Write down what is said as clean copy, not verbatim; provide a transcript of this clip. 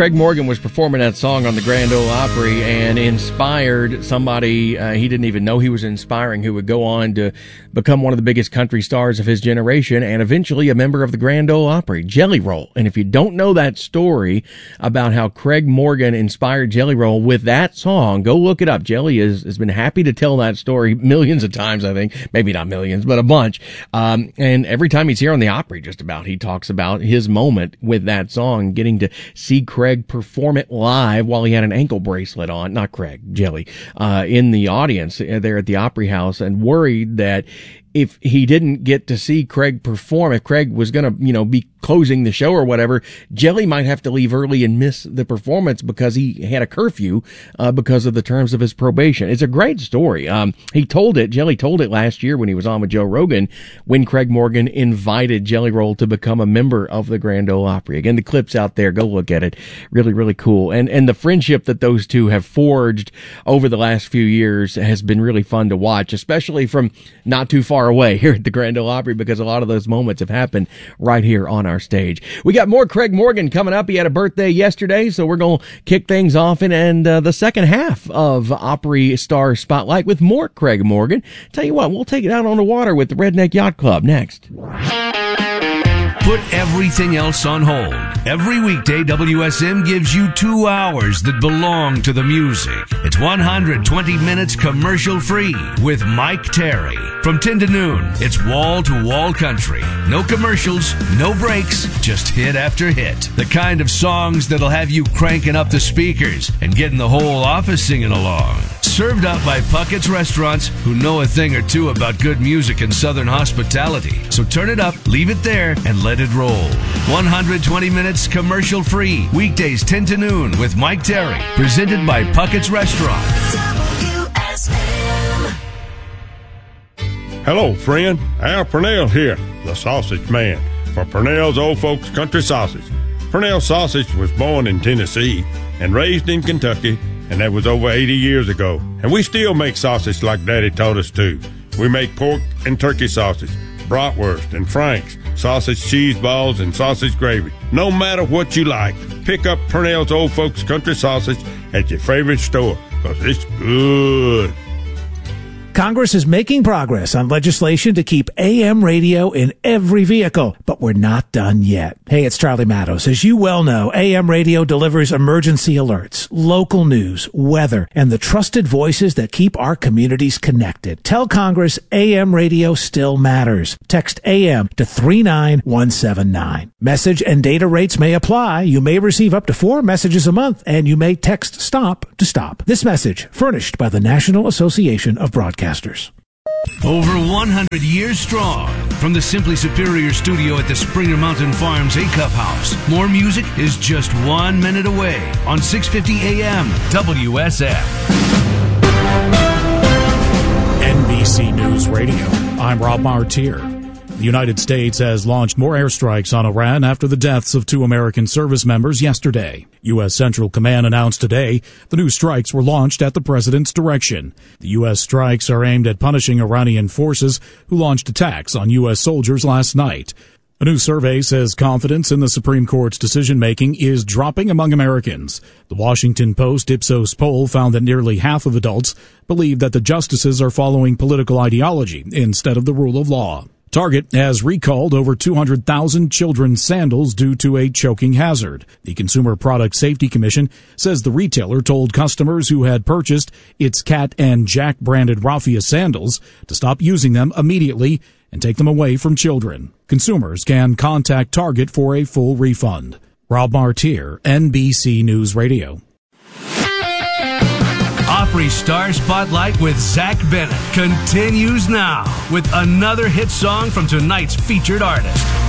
Craig Morgan was performing that song on the Grand Ole Opry and inspired somebody he didn't even know he was inspiring, who would go on to become one of the biggest country stars of his generation and eventually a member of the Grand Ole Opry, Jelly Roll. And if you don't know that story about how Craig Morgan inspired Jelly Roll with that song, go look it up. Jelly has been happy to tell that story millions of times, I think. Maybe not millions, but a bunch. And every time he's here on the Opry, just about, he talks about his moment with that song, getting to see Craig perform it live while he had an ankle bracelet on, not Craig, Jelly, in the audience there at the Opry House, and worried that if he didn't get to see Craig perform, if Craig was going to, be closing the show or whatever, Jelly might have to leave early and miss the performance because he had a curfew, because of the terms of his probation. It's a great story. Jelly told it last year when he was on with Joe Rogan, when Craig Morgan invited Jelly Roll to become a member of the Grand Ole Opry. Again, the clip's out there. Go look at it. Really, really cool. And the friendship that those two have forged over the last few years has been really fun to watch, especially from not too far away here at the Grand Ole Opry, because a lot of those moments have happened right here on our stage. We got more Craig Morgan coming up. He had a birthday yesterday, so we're going to kick things off and the second half of Opry Star Spotlight with more Craig Morgan. Tell you what, we'll take it out on the water with the Redneck Yacht Club next. Put everything else on hold. Every weekday, WSM gives you 2 hours that belong to the music. It's 120 minutes commercial-free with Mike Terry. From 10 to noon, it's wall-to-wall country. No commercials, no breaks, just hit after hit. The kind of songs that'll have you cranking up the speakers and getting the whole office singing along. Served up by Puckett's Restaurants, who know a thing or two about good music and Southern hospitality. So turn it up, leave it there, and let it roll. 120 minutes commercial-free. Weekdays 10 to noon with Mike Terry. Presented by Puckett's Restaurant. WSM. Hello, friend. Al Purnell here, the Sausage Man, for Purnell's Old Folks Country Sausage. Purnell Sausage was born in Tennessee and raised in Kentucky, and that was over 80 years ago. And we still make sausage like Daddy taught us to. We make pork and turkey sausage, bratwurst and franks, sausage cheese balls, and sausage gravy. No matter what you like, pick up Purnell's Old Folks Country Sausage at your favorite store, because it's good. Congress is making progress on legislation to keep AM radio in every vehicle, but we're not done yet. Hey, it's Charlie Mattos. As you well know, AM radio delivers emergency alerts, local news, weather, and the trusted voices that keep our communities connected. Tell Congress AM radio still matters. Text AM to 39179. Message and data rates may apply. You may receive up to 4 messages a month, and you may text STOP to stop. This message furnished by the National Association of Broadcasters. Over 100 years strong. From the Simply Superior studio at the Springer Mountain Farms A-Cup House, more music is just 1 minute away on 650 AM WSM. NBC News Radio. I'm Rob Martier. The United States has launched more airstrikes on Iran after the deaths of 2 American service members yesterday. U.S. Central Command announced today the new strikes were launched at the president's direction. The U.S. strikes are aimed at punishing Iranian forces who launched attacks on U.S. soldiers last night. A new survey says confidence in the Supreme Court's decision-making is dropping among Americans. The Washington Post Ipsos poll found that nearly half of adults believe that the justices are following political ideology instead of the rule of law. Target has recalled over 200,000 children's sandals due to a choking hazard. The Consumer Product Safety Commission says the retailer told customers who had purchased its Cat and Jack branded Raffia sandals to stop using them immediately and take them away from children. Consumers can contact Target for a full refund. Rob Martier, NBC News Radio. Opry Star Spotlight with Zach Bennett continues now with another hit song from tonight's featured artist.